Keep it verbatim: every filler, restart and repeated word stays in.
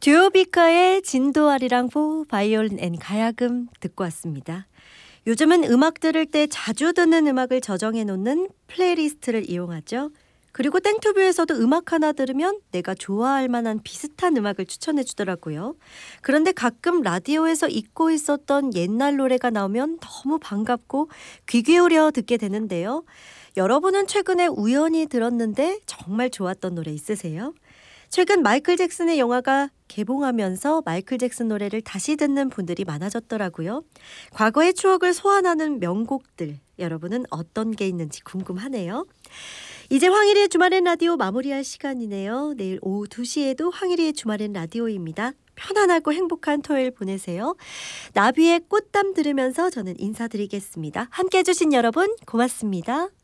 듀오비카의 진도아리랑포 바이올린 앤 가야금 듣고 왔습니다. 요즘은 음악 들을 때 자주 듣는 음악을 저장해 놓는 플레이리스트를 이용하죠. 그리고 땡투뷰에서도 음악 하나 들으면 내가 좋아할 만한 비슷한 음악을 추천해 주더라고요. 그런데 가끔 라디오에서 잊고 있었던 옛날 노래가 나오면 너무 반갑고 귀 기울여 듣게 되는데요. 여러분은 최근에 우연히 들었는데 정말 좋았던 노래 있으세요? 최근 마이클 잭슨의 영화가 개봉하면서 마이클 잭슨 노래를 다시 듣는 분들이 많아졌더라고요. 과거의 추억을 소환하는 명곡들, 여러분은 어떤 게 있는지 궁금하네요. 이제 황일이의 주말엔 라디오 마무리할 시간이네요. 내일 오후 두 시에도 황일이의 주말엔 라디오입니다. 편안하고 행복한 토요일 보내세요. 나비의 꽃담 들으면서 저는 인사드리겠습니다. 함께 해주신 여러분 고맙습니다.